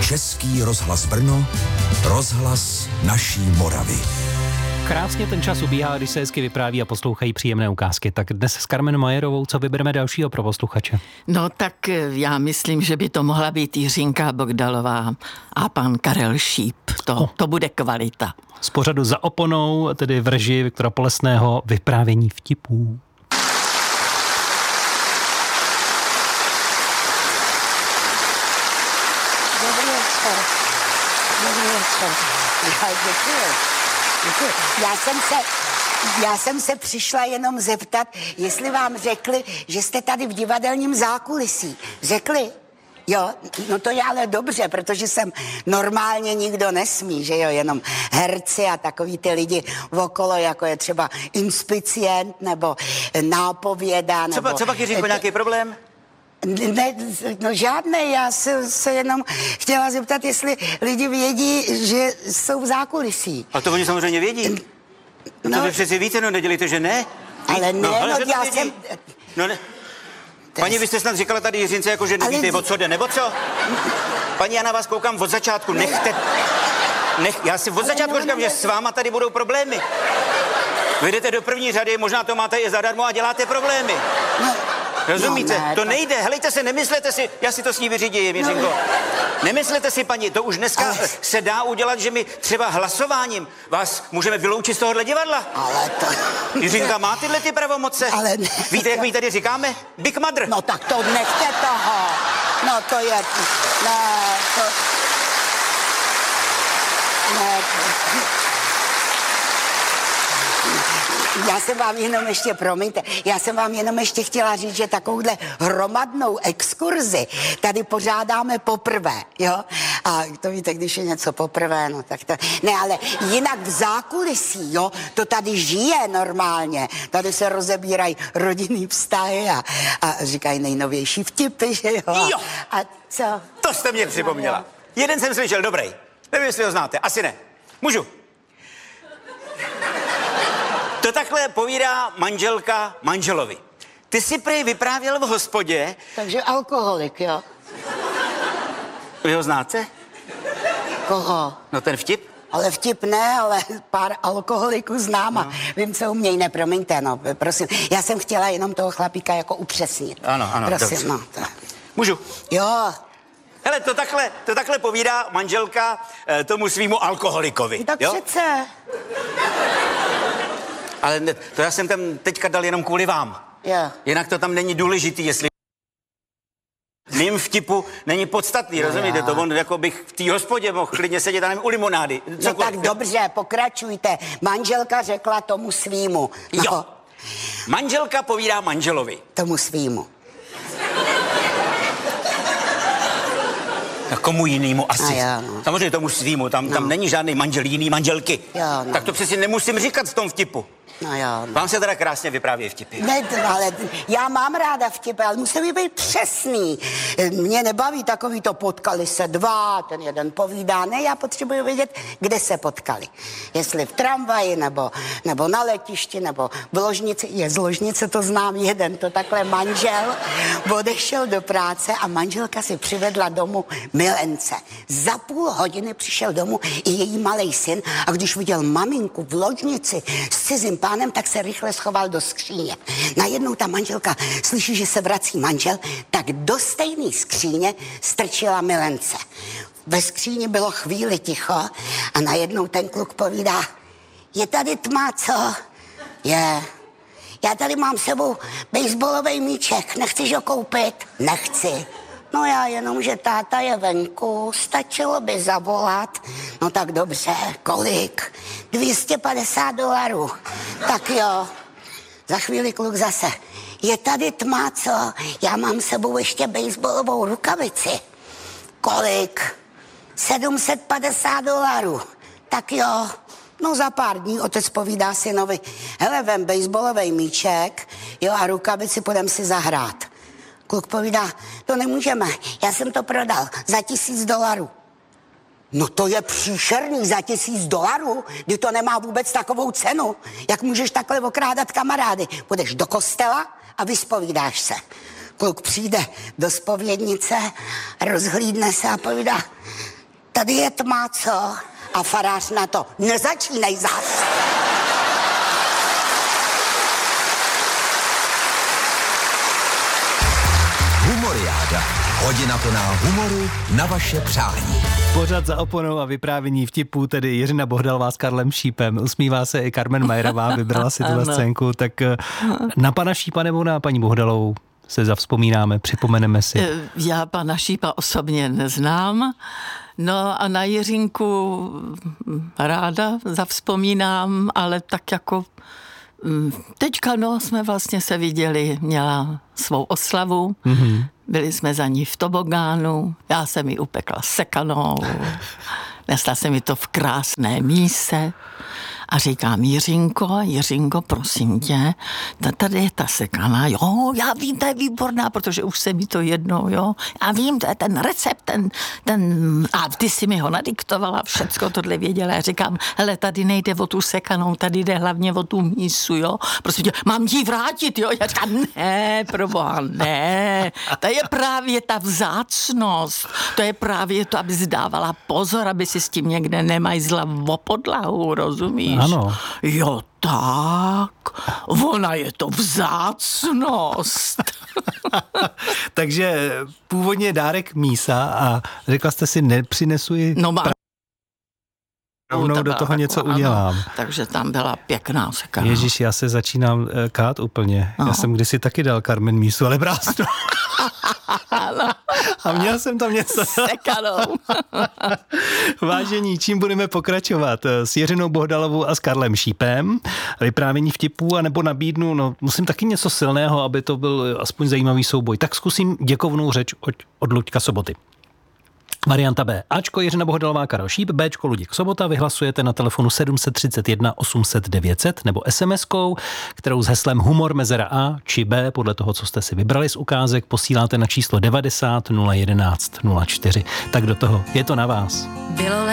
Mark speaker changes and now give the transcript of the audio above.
Speaker 1: Český rozhlas Brno, rozhlas naší Moravy.
Speaker 2: Krásně ten čas ubíhá, když se hezky vypráví a poslouchají příjemné ukázky. Tak dnes s Carmen Majerovou, co vybereme dalšího pro posluchače?
Speaker 3: No tak já myslím, že by to mohla být Jiřinka Bogdalová a pan Karel Šíp. To bude kvalita.
Speaker 2: Z pořadu Za oponou, tedy v režii Viktora Polesného, vyprávění vtipů.
Speaker 4: Dobrý večer. Děkuji. Já jsem se přišla jenom zeptat, jestli vám řekli, že jste tady v divadelním zákulisí. Řekli? Jo, no to je ale dobře, protože sem normálně nikdo nesmí, že jo, jenom herci a takový ty lidi okolo, jako je třeba inspicient nebo nápověda. Nebo...
Speaker 5: Co pak, Jiřinko, nějaký problém?
Speaker 4: Ne, no žádné, já se jenom chtěla zeptat, jestli lidi vědí, že jsou v zákulisí.
Speaker 5: A to oni samozřejmě vědí. No, to vy přeci víte, no nedělíte, že ne?
Speaker 4: Ale ne, já jsem...
Speaker 5: No ne. Paní, vy jste snad říkala tady Jiřince, jako že nevíte, o co jde, nebo co? Paní, já na vás koukám od začátku, já si od začátku říkám, že s váma tady budou problémy. Vy jdete do první řady, možná to máte i zadarmo a děláte problémy. No. Rozumíte? No ne, to nejde. Helejte se, nemyslete si, já si to s ní vyřídím, Jiřinko. No. Nemyslete si, paní, to už dneska se dá udělat, že my třeba hlasováním vás můžeme vyloučit z tohohle divadla. Ale to... Jiřinka má tyhle ty pravomoce? Ale ne. Víte, jak my tady říkáme? Big Mother.
Speaker 4: No tak to nechte toho. No to je... Ne, to... Ne, to... Já jsem vám jenom ještě, promiňte, já jsem vám jenom ještě chtěla říct, že takovouhle hromadnou exkurzi tady pořádáme poprvé, jo? A to víte, když je něco poprvé, no tak to... Ne, ale jinak v zákulisí, jo, to tady žije normálně. Tady se rozebírají rodinný vztahy a říkají nejnovější vtipy, že jo?
Speaker 5: Jo!
Speaker 4: A co?
Speaker 5: To jste mě připomněla. Jeden jsem slyšel, dobrý. Nevím, jestli ho znáte, asi ne. Můžu? To takhle povídá manželka manželovi. Ty si prej vyprávěl v hospodě.
Speaker 4: Takže alkoholik, jo?
Speaker 5: Vy ho znáte?
Speaker 4: Koho?
Speaker 5: No ten vtip?
Speaker 4: Ale vtip ne, ale pár alkoholiků znám a vím, co umějí, nepromiňte, no, prosím. Já jsem chtěla jenom toho chlapíka jako upřesnit.
Speaker 5: Ano,
Speaker 4: prosím,
Speaker 5: dobře.
Speaker 4: no.
Speaker 5: Můžu?
Speaker 4: Jo.
Speaker 5: Hele, to takhle povídá manželka tomu svýmu alkoholikovi.
Speaker 4: Tak
Speaker 5: jo?
Speaker 4: přece.
Speaker 5: Ale ne, to já jsem tam teďka dal jenom kvůli vám.
Speaker 4: Jo.
Speaker 5: Jinak to tam není důležitý, jestli mým vtipu není podstatný, rozumíte? To on jako bych v té hospodě mohl klidně sedět a nevím, u limonády.
Speaker 4: No tak dobře, pokračujte. Manželka řekla tomu svýmu. No.
Speaker 5: Jo. Manželka povídá manželovi.
Speaker 4: Tomu svýmu.
Speaker 5: A komu jinému asi.
Speaker 4: Jo, no.
Speaker 5: Samozřejmě tomu svýmu, tam není žádný manžel, jiný manželky.
Speaker 4: Jo, no.
Speaker 5: Tak to přeci nemusím říkat v tom vtipu.
Speaker 4: No jo. No.
Speaker 5: Vám se teda krásně vyprávějí vtipy.
Speaker 4: Ne, ale já mám ráda vtipy, ale musí být přesný. Mě nebaví takový to potkali se dva, ten jeden povídá. Ne, já potřebuji vědět, kde se potkali. Jestli v tramvaji, nebo na letišti, nebo v ložnici. Je z ložnice, to znám jeden, to takhle manžel odešel do práce a manželka si přivedla domů milence. Za půl hodiny přišel domů i její malej syn a když viděl maminku v ložnici s cizím pánem, tak se rychle schoval do skříně. Najednou ta manželka slyší, že se vrací manžel, tak do stejné skříně strčila milence. Ve skříni bylo chvíli ticho a najednou ten kluk povídá: je tady tma, co? Je. Já tady mám s sebou baseballový míček, nechceš ho koupit? Nechci. No já jenom, že táta je venku, stačilo by zavolat. No tak dobře, kolik? $250. Tak jo. Za chvíli kluk zase: je tady tma, co? Já mám s sebou ještě baseballovou rukavici. Kolik? $750. Tak jo. No za pár dní otec povídá synovi: hele, vem baseballový míček, jo, a rukavici, půjdem si zahrát. Kluk povídá: to nemůžeme, já jsem to prodal za $1000. No to je příšerný, za $1000, kdy to nemá vůbec takovou cenu. Jak můžeš takhle okrádat kamarády? Půjdeš do kostela a vyspovídáš se. Kluk přijde do zpovědnice, rozhlídne se a povídá: tady je tma, co? A farář na to, nezačínej zas.
Speaker 1: Humoriáda. Hodina plná humoru na vaše přání.
Speaker 2: Pořad za oponou a vyprávění vtipů, tedy Jiřina Bohdalová s Karlem Šípem. Usmívá se i Carmen Majerová, vybrala si tuhle scénku. Tak na pana Šípa nebo na paní Bohdalovou se zavzpomínáme, připomeneme si.
Speaker 3: Já pana Šípa osobně neznám, no a na Jiřinku ráda zavzpomínám, ale tak jako teďka jsme vlastně se viděli, měla svou oslavu, byli jsme za ní v tobogánu, já jsem ji upekla sekanou, nesla jsem mi to v krásné míse a říkám, Jiřinko, prosím tě, tady je ta sekana, jo, já vím, to je výborná, protože už se mi to jednou, jo, já vím, to je ten recept, a ty si mi ho nadiktovala, všecko tohle věděla, já říkám, hele, tady nejde o tu sekanou, tady jde hlavně o tu mísu, jo, prosím tě, mám ti vrátit, jo, já říkám, ne, proboha, ne, to je právě ta vzácnost, to je právě to, aby zdávala pozor, aby si s tím někde nemajzla o podlahu, rozumíš?
Speaker 2: Ano.
Speaker 3: Jo, tak, ona je to vzácnost.
Speaker 2: Takže původně dárek mísa a řekla jste si, nepřinesu ji rovnou do toho něco udělám.
Speaker 3: Ano, takže tam byla pěkná sekana.
Speaker 2: Ježíš, já se začínám kát úplně. No. Já jsem kdysi taky dal Carmen mísu, ale brásno. A měl jsem tam něco.
Speaker 3: Sekanou.
Speaker 2: Vážení, čím budeme pokračovat? S Jiřinou Bohdalovou a s Karlem Šípem. Vyprávění vtipů, anebo nabídnu, musím taky něco silného, aby to byl aspoň zajímavý souboj. Tak zkusím děkovnou řeč od Luďka Soboty. Varianta B. Ačko Jiřina Bohdalová, Karel Šíp, Bčko Luděk Sobota. Vyhlasujete na telefonu 731 800 900 nebo SMS-kou, kterou s heslem humor mezera A či B, podle toho, co jste si vybrali z ukázek, posíláte na číslo 90 011 04. Tak do toho, je to na vás.
Speaker 6: Bylo